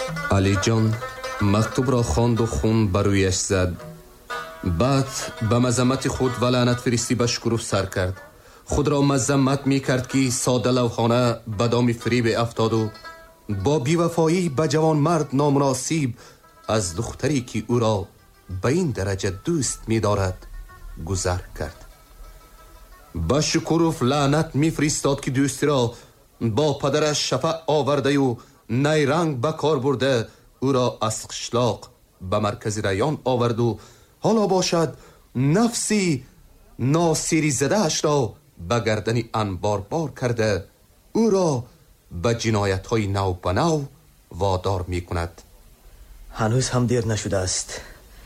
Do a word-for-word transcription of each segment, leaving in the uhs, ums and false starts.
علی جان مکتوب را خواند و خون بر رویش زد. بعد به مذمت خود و لعنت فرستی به شکروف سر کرد. خود را مذمت می کرد که ساده لوحانه به دام فریب افتاد و با بیوفایی به جوان مرد نامناسب از دختری که او را به این درجه دوست می دارد گذر کرد. به شکروف لعنت می فرستاد که دوستی را با پدرش شفع آورده و نیرنگ به کار برده او را از قشلاق به مرکز ریان آورد و حالا باشد نفسی ناصیری زده اش را به گردن انبار بار کرده او را به جنایت های نو به نو وادار می کند. هنوز هم دیر نشده است.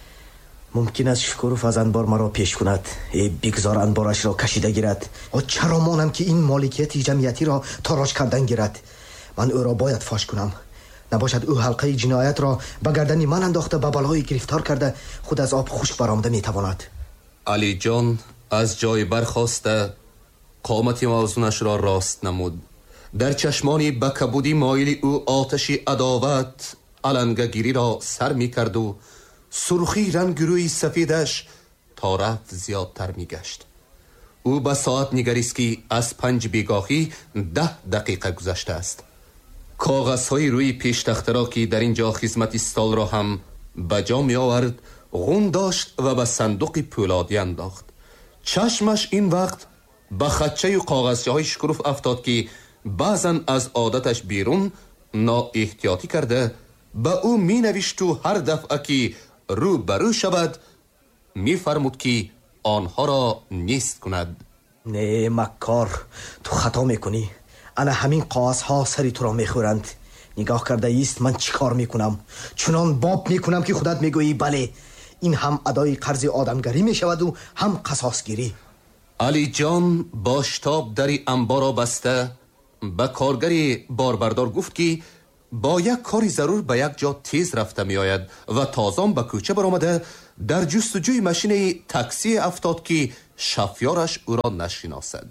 ممکن است شکروف از انبار مرا پیش کند. ای بگذار انبارش را کشیده گیرد. و چرا مانم که این مالکیت جمعیتی را تاراج کردن گیرد؟ من او را باید فاش کنم. نباشد او حلقه جنایت را به گردن من انداخته به بلای گرفتار کرده خود از آب خشک برآمده می تواند. علی جان از جای برخاسته قامت موزونش را راست نمود. در چشمانی به کبودی مایل او آتشی عداوت علنگگیری را سر می کرد و سرخی رنگ روی سفیدش تا رفت زیادتر می گشت. او به ساعت نگریست که از پنج بیگاهی ده دقیقه گذشته است. کاغذ های روی پیش تخته را که در اینجا خدمت استال را هم به جا می آورد غون داشت و به صندوق پولادی انداخت. چشمش این وقت به خدچه و کاغذی های شکروف افتاد که بعضا از عادتش بیرون نا احتیاطی کرده به او می نوشت و هر دفعه که رو برو شود می فرمود که آنها را نیست کند. نه مکار، تو خطا میکنی. انا همین قاس ها سری تو را میخورند. نگاه کرده ایست من چی کار میکنم؟ چنان باب میکنم که خودت میگویی بله. این هم ادای قرض آدمگری میشود و هم قصاصگیری. علی جان با شتاب دری انبار را بسته به کارگری باربردار گفت که با یک کاری ضرور به یک جا تیز رفته می آید و تازان به کوچه برآمده در جستجوی ماشین تاکسی افتاد که شفیارش او را نشناسد.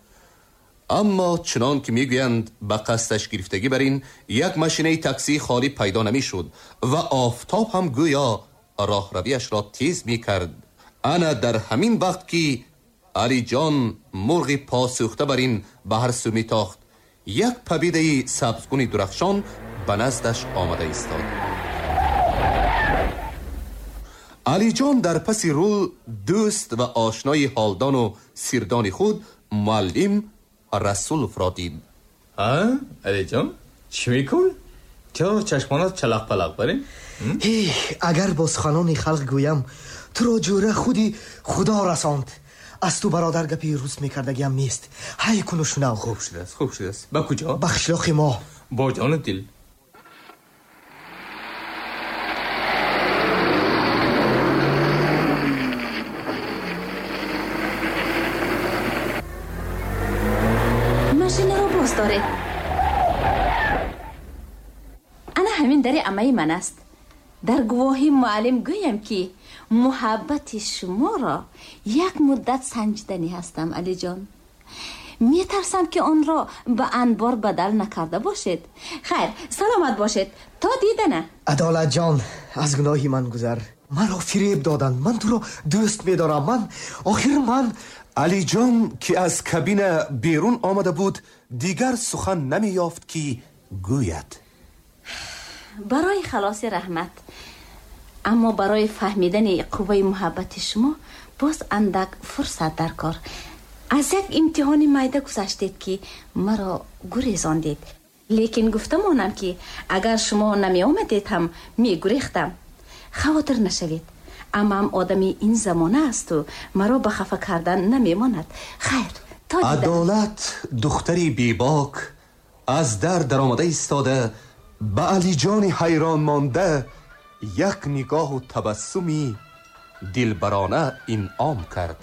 اما چنان که میگویند به قصدش گرفتگی برین یک ماشین تاکسی خالی پیدا نمی شد و آفتاب هم گویا راه رویش را تیز می کرد. انا در همین وقت که علی جان مرغ پاسوخته برین به هر سو می تاخت یک پبیده سبزگونی درخشان به نزدش آمده ایستاد. علی جان در پس رو دوست و آشنای حالدان و سیردان خود معلم رسول را دید. ها علی جان چی میکنی؟ چرا چشمانت چلق پلق برین؟ اگر با سخنان خلق گویم تو را جوره خودی خدا رساند. از تو برادر گپی روز میکردگیم نیست. های کنو شنو. خوب شده است خوب شده است. با کجا؟ بخشلاخ ما. با جان دل. ماشین رو باز داره. انا همین در عمه من است. در گواهی معلم گویم که محبت شما را یک مدت سنجیدنی هستم علی جان. می ترسم که آن را به انبار بدل نکرده باشید. خیر سلامت باشید تا دیدنه. عدالت جان از گناهی من گذر. من را فریب دادن. من تو را دوست می دارم. من آخر من. علی جان که از کابین بیرون آمده بود دیگر سخن نمی یافت که گوید. برای خلاص رحمت، اما برای فهمیدن قوه محبت شما باز اندک فرصت در کار. از یک امتحان میده گذشتید که مرا گریزاندید، لیکن گفتمانم که اگر شما نمی آمدید هم می گریختم. خاطر نشوید، اما هم آدمی این زمانه است و مرا به خفه کردن نمی ماند. خیر تا دیدن. عدالت دختری بیباک از در در آمده ایستاده به علی جان حیران مانده یک نگاه و تبسمی دلبرانه انعام کرد.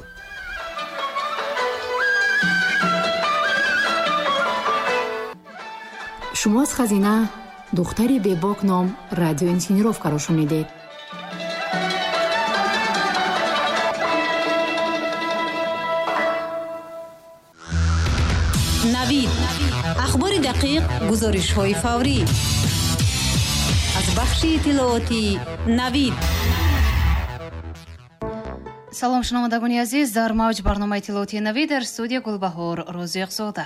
شما از خزینه دختری بیباک نام رادیو انسینیروفکا را شنیدید. نوید اخبار دقیق، گزارش های فوری از бахши иттилооти навид. салом шунавандагони азиз, дар мавҷ барномаи иттилооти навид дар студия Гулбаҳор Розиқзода.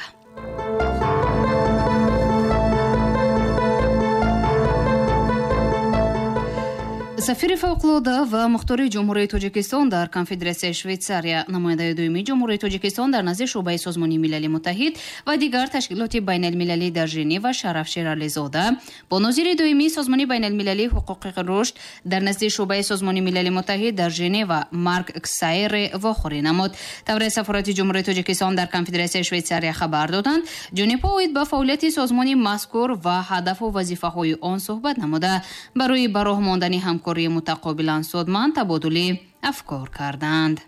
сафири фавқулода ва мухтории ҷумҳурии тоҷикистон дар конфедератсияи Швейтсария, намояндаи дуюмии ҷумҳурии тоҷикистон дар назди шуъбаи созмони милали муттаҳид ва дигар ташкилоти байналмилалӣ дар Женева Шараф Шерализода бо нозири дуюмии созмони байналмилалии ҳуқуқи рушд дар назди шуъбаи созмони милали муттаҳид дар Женева Марк Ксайре вохӯрӣ намуд. таврияи сафорати ҷумҳурии тоҷикистон дар конфедератсияи Швейтсария хабар доданд, ҷонибҳо оид ба фаъолияти созмони мазкур ва ҳадафу вазифаҳои он суҳбат намуда, барои ба роҳ мондани ҳамкории мутақобилан судманд табодули афкор карданд.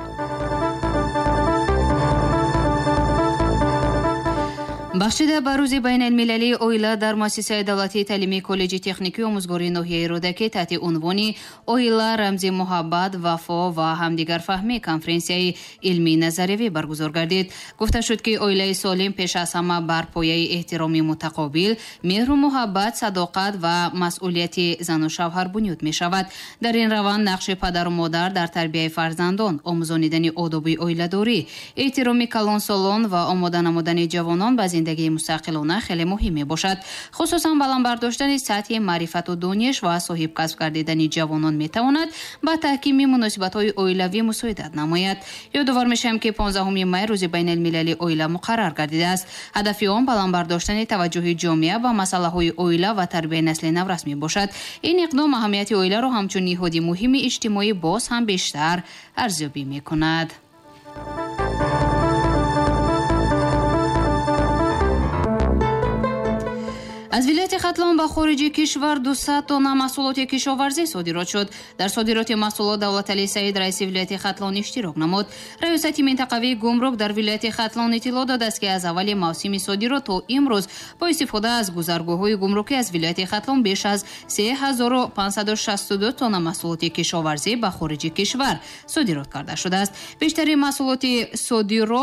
бахшида ба рӯзи байналмилалии оила дар муассисаи давлатии таълимии коллеҷи техникии омӯзгории ноҳияи Рӯдакӣ таҳти унвони «Оила рамзи муҳаббат, вафо ва ҳамдигарфаҳмӣ» конференсияи илмии назариявӣ баргузор гардид. гуфта шуд, ки оилаи солим пеш аз ҳама бар пояи эҳтироми мутақобил, меҳру муҳаббат, садоқат ва масъулияти зану шавҳар бунёд мешавад. дар ин раванд нақши падару модар дар тарбияи фарзандон, омӯзонидани одоби оиладорӣ, эҳтироми калонсолон ва омода намудани ҷавонон ба зиндагии мустақилона хеле муҳим мебошад. хусусан баландбардоштани сатҳи маърифату дониш ва соҳибкасб гардидани ҷавонон метавонад ба таҳкими муносибатҳои оилавӣ мусоидат намояд. ёдовар мешавем, ки понздаҳуми май рӯзи байналмилалии оила муқаррар гардидааст. ҳадафи он баландбардоштани таваҷҷуҳи ҷомеа ба масъалаҳои оила ва тарбияи насли наврас мебошад. ин иқдом аҳамияти оиларо ҳамчун ниҳоди муҳими иҷтимоӣ боз ҳам бештар арзёбӣ мекунад. аз вилояти Хатлон ба хориҷи кишвар дусад тонна маҳсулоти кишоварзӣ содирот шуд. дар содироти маҳсулот Давлаталӣ Саид раиси вилояти Хатлон иштирок намуд. раёсати минтақавии гумрук дар вилояти Хатлон иттилоъ додааст, ки аз аввали мавсими содирот то имрӯз бо истифода аз гузаргоҳҳои гумрукӣ аз вилояти Хатлон беш аз се ҳазору пансаду шасту ду тонна маҳсулоти кишоварзӣ ба хориҷи кишвар содирот карда шудааст. бештари маҳсулоти содирот